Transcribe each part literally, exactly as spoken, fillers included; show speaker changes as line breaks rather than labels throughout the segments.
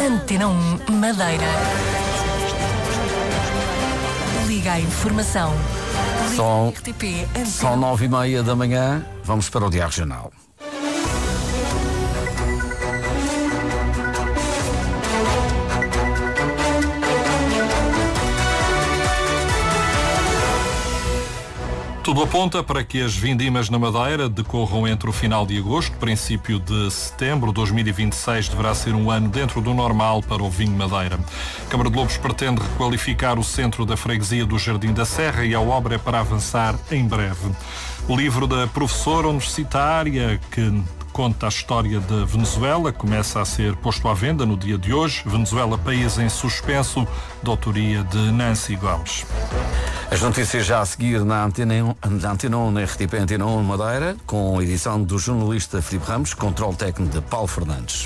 Antena um Madeira. Liga a informação.
São,
R T P,
são nove e meia da manhã. Vamos para o Diário Regional.
Tudo aponta para que as vindimas na Madeira decorram entre o final de agosto, princípio de setembro. dois mil e vinte e seis deverá ser um ano dentro do normal para o vinho Madeira. A Câmara de Lobos pretende requalificar o centro da freguesia do Jardim da Serra e a obra é para avançar em breve. O livro da professora universitária que conta a história da Venezuela começa a ser posto à venda no dia de hoje. Venezuela, país em suspenso, de autoria de Nancy Gomes.
As notícias já a seguir na Antena um, na Antena um, na R T P Antena um Madeira, com a edição do jornalista Filipe Ramos, controle técnico de Paulo Fernandes.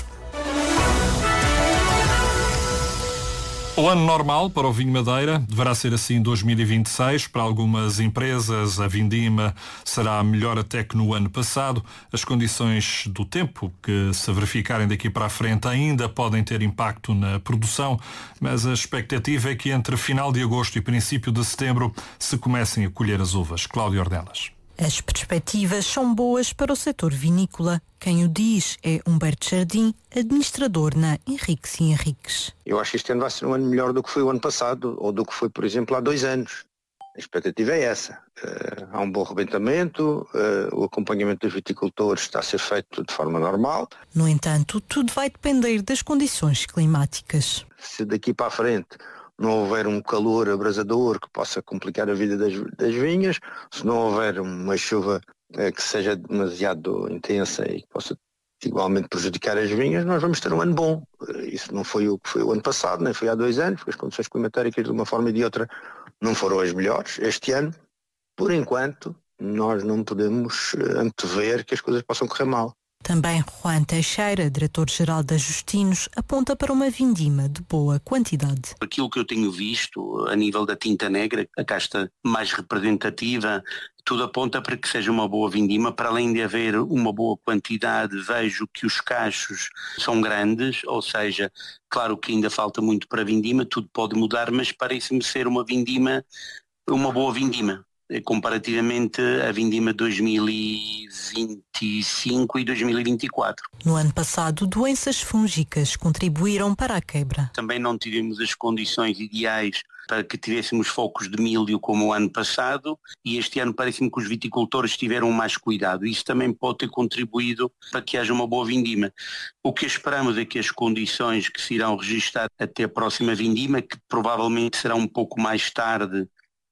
O ano normal para o vinho Madeira deverá ser assim dois mil e vinte e seis. Para algumas empresas, a vindima será melhor até que no ano passado. As condições do tempo que se verificarem daqui para a frente ainda podem ter impacto na produção, mas a expectativa é que entre final de agosto e princípio de setembro se comecem a colher as uvas. Cláudio Ornelas.
As perspectivas são boas para o setor vinícola. Quem o diz é Humberto Jardim, administrador na Henriques e Henriques.
Eu acho que este ano vai ser um ano melhor do que foi o ano passado, ou do que foi, por exemplo, há dois anos. A expectativa é essa. Uh, há um bom rebentamento, uh, o acompanhamento dos viticultores está a ser feito de forma normal.
No entanto, tudo vai depender das condições climáticas.
Se daqui para a frente não houver um calor abrasador que possa complicar a vida das, das vinhas, se não houver uma chuva eh, que seja demasiado intensa e que possa igualmente prejudicar as vinhas, nós vamos ter um ano bom. Isso não foi o que foi o ano passado, nem foi há dois anos, porque as condições climatéricas de uma forma e de outra não foram as melhores. Este ano, por enquanto, nós não podemos antever que as coisas possam correr mal.
Também Juan Teixeira, diretor-geral da Justinos, aponta para uma vindima de boa quantidade.
Aquilo que eu tenho visto a nível da tinta negra, a casta mais representativa, tudo aponta para que seja uma boa vindima. Para além de haver uma boa quantidade, vejo que os cachos são grandes, ou seja, claro que ainda falta muito para a vindima, tudo pode mudar, mas parece-me ser uma vindima, uma boa vindima, comparativamente a vindima dois mil e vinte e cinco e dois mil e vinte e quatro.
No ano passado, doenças fúngicas contribuíram para a quebra.
Também não tivemos as condições ideais para que tivéssemos focos de milho como o ano passado, e este ano parece-me que os viticultores tiveram mais cuidado. Isso também pode ter contribuído para que haja uma boa vindima. O que esperamos é que as condições que se irão registrar até a próxima vindima, que provavelmente será um pouco mais tarde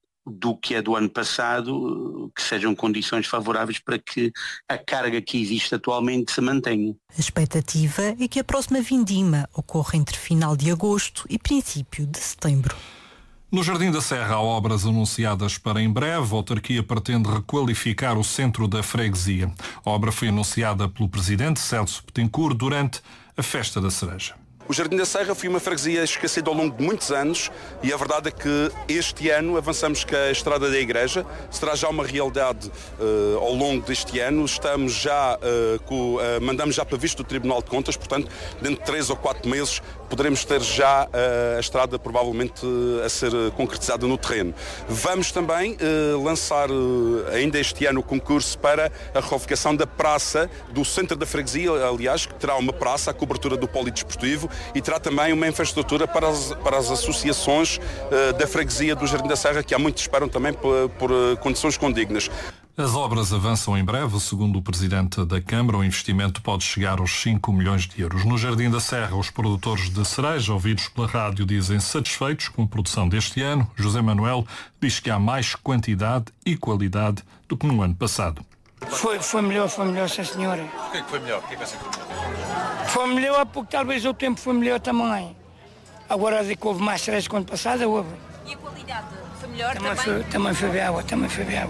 do que é do ano passado, que sejam condições favoráveis para que a carga que existe atualmente se mantenha.
A expectativa é que a próxima vindima ocorra entre final de agosto e princípio de setembro.
No Jardim da Serra há obras anunciadas para em breve. A autarquia pretende requalificar o centro da freguesia. A obra foi anunciada pelo presidente Celso Betancourt durante a Festa da Cereja.
O Jardim da Serra foi uma freguesia esquecida ao longo de muitos anos e a verdade é que este ano avançamos com a Estrada da Igreja. Será já uma realidade uh, ao longo deste ano. Estamos já, uh, com, uh, mandamos já para visto do Tribunal de Contas, portanto, dentro de três ou quatro meses poderemos ter já uh, a estrada provavelmente uh, a ser uh, concretizada no terreno. Vamos também uh, lançar uh, ainda este ano o concurso para a requalificação da praça do centro da freguesia, aliás, que terá uma praça, a cobertura do polidesportivo, e terá também uma infraestrutura para as, para as associações uh, da freguesia do Jardim da Serra, que há muito esperam também por, por uh, condições condignas.
As obras avançam em breve. Segundo o presidente da Câmara, o investimento pode chegar aos cinco milhões de euros. No Jardim da Serra, os produtores de cereja, ouvidos pela rádio, dizem satisfeitos com a produção deste ano. José Manuel diz que há mais quantidade e qualidade do que no ano passado.
Foi, foi melhor, foi melhor, sim senhora.
Porquê que foi melhor? Porquê que assim foi melhor?
Foi melhor porque talvez o tempo foi melhor também. Agora de que houve mais cereja que o ano passado, houve.
E a qualidade foi melhor
também?
Também
foi, também foi bem água, também foi bem água.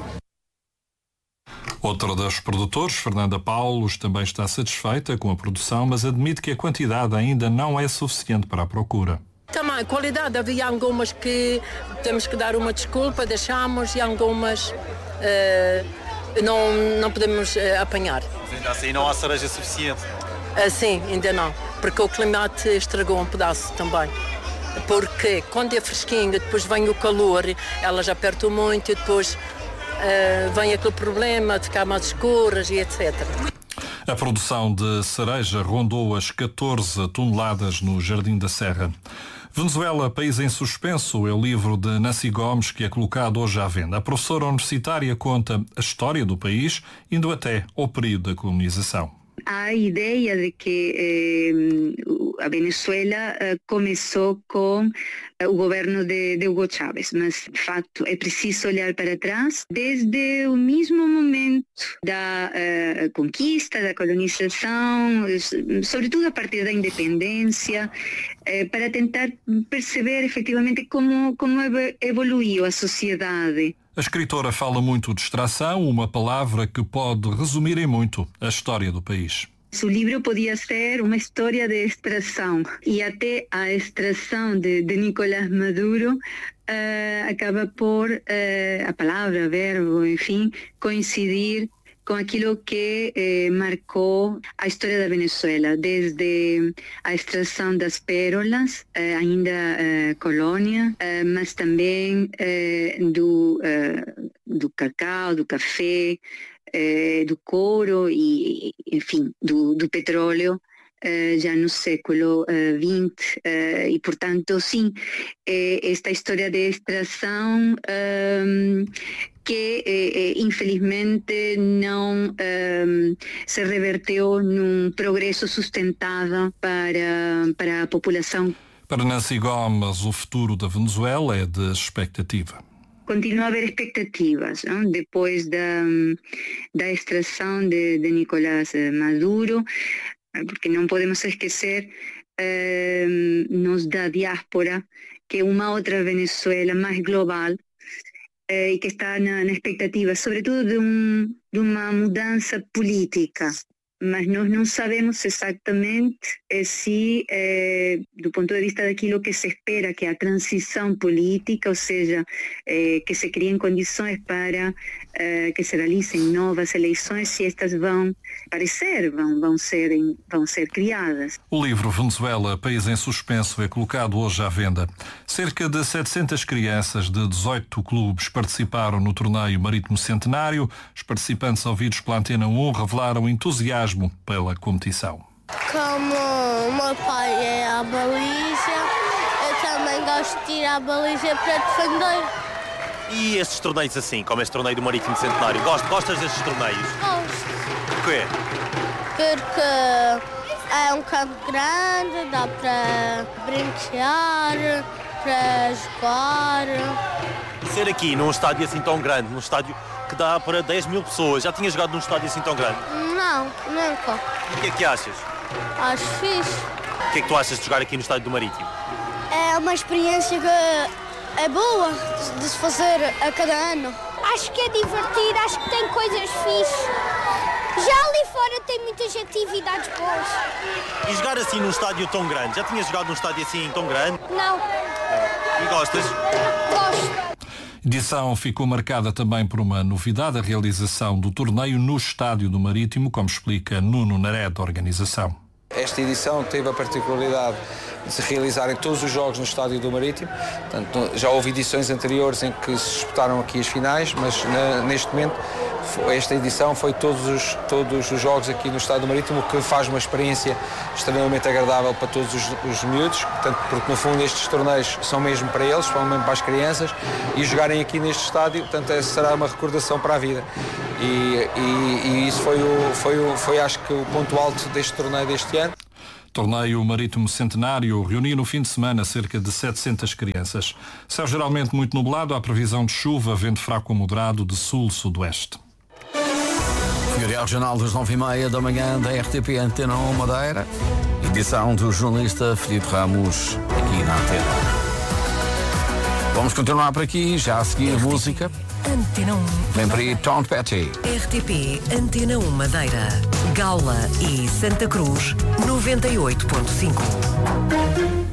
Outra das produtores, Fernanda Paulos, também está satisfeita com a produção, mas admite que a quantidade ainda não é suficiente para a procura.
Também, qualidade, havia algumas que temos que dar uma desculpa, deixamos, e algumas uh, não, não podemos uh, apanhar.
Mas ainda assim não há cereja suficiente?
Uh, sim, ainda não. porque o clima estragou um pedaço também. Porque quando é fresquinho, depois vem o calor, elas apertam muito e depois uh, vem aquele problema de ficar mais escuras e etcétera.
A produção de cereja rondou as catorze toneladas no Jardim da Serra. Venezuela, País em Suspenso, é o livro de Nancy Gomes que é colocado hoje à venda. A professora universitária conta a história do país, indo até ao período da colonização.
Há a ideia de que eh, a Venezuela eh, começou com eh, o governo de, de Hugo Chávez, mas de facto é preciso olhar para trás desde o mesmo momento da eh, conquista, da colonização, sobretudo a partir da independência, eh, para tentar perceber efetivamente como, como evoluiu a sociedade.
A escritora fala muito de extração, uma palavra que pode resumir em muito a história do país.
O livro podia ser uma história de extração e até a extração de, de Nicolás Maduro uh, acaba por uh, a palavra, verbo, enfim, coincidir com aquilo que eh, marcou a história da Venezuela, desde a extração das pérolas, eh, ainda eh, colônia, eh, mas também eh, do, eh, do cacau, do café, eh, do couro e, enfim, do, do petróleo, eh, já no século vinte. Eh, e, portanto, sim, eh, esta história de extração eh, que eh, infelizmente não eh, se reverteu num progresso sustentável para, para a população.
Para Nancy Gomes, o futuro da Venezuela é de expectativa.
Continua a haver expectativas, não? Depois da, da extração de, de Nicolás Maduro, porque não podemos esquecer eh, nos da diáspora que uma outra Venezuela mais global eh, e que está na, na expectativa, sobretudo de, um, de uma mudança política. Mas nós não sabemos exatamente eh, se, eh, do ponto de vista daquilo que se espera, que é a transição política, ou seja, eh, que se criem condições para eh, que se realicem novas eleições, se estas vão aparecer, vão, vão, ser, vão ser criadas.
O livro Venezuela, País em Suspenso, é colocado hoje à venda. Cerca de setecentas crianças de dezoito clubes participaram no torneio Marítimo Centenário. Os participantes ouvidos pela Antena um revelaram entusiasmo pela competição.
Como o meu pai é a baliza, eu também gosto de ir à baliza para defender.
E estes torneios assim, como este torneio do Marítimo Centenário, gostas destes torneios?
Gosto.
Porquê?
Porque é um campo grande, dá para brincar, para jogar.
Ser aqui num estádio assim tão grande, num estádio que dá para dez mil pessoas, já tinha jogado num estádio assim tão grande?
Não, nunca.
E o que é que achas?
Acho fixe.
O que é que tu achas de jogar aqui no estádio do Marítimo?
É uma experiência que é boa de se fazer a cada ano. Acho que é divertido, acho que tem coisas fixes. Já ali fora tem muitas atividades boas.
E jogar assim num estádio tão grande? Já tinhas jogado num estádio assim tão grande?
Não.
E gostas?
Gosto.
A edição ficou marcada também por uma novidade, a realização do torneio no Estádio do Marítimo, como explica Nuno Naré, da organização.
Esta edição teve a particularidade de se realizarem todos os jogos no Estádio do Marítimo. Portanto, já houve edições anteriores em que se disputaram aqui as finais, mas na, neste momento esta edição foi todos os, todos os jogos aqui no Estádio do Marítimo, o que faz uma experiência extremamente agradável para todos os, os miúdos, portanto, porque no fundo estes torneios são mesmo para eles, são mesmo para as crianças, e jogarem aqui neste estádio, portanto, essa será uma recordação para a vida. E, e, e isso foi, o, foi, o, foi acho que o ponto alto deste torneio deste ano.
Torneio Marítimo Centenário reuniu no fim de semana cerca de setecentas crianças. Céu geralmente muito nublado, há previsão de chuva, vento fraco a moderado de sul-sudoeste.
Editorial Jornal das nove e meia da manhã da R T P Antena um Madeira. Edição do jornalista Filipe Ramos, aqui na Antena. Vamos continuar por aqui, já a seguir a música.
Antena um.
Vem por aí Tom Petty.
R T P Antena um Madeira, Gaula e Santa Cruz, noventa e oito ponto cinco.